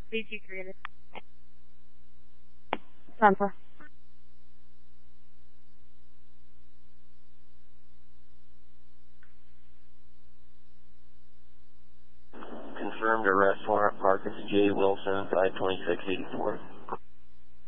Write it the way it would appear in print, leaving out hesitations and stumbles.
BG created. Transfer. Confirmed arrest warrant, Marcus J. Wilson, 52684.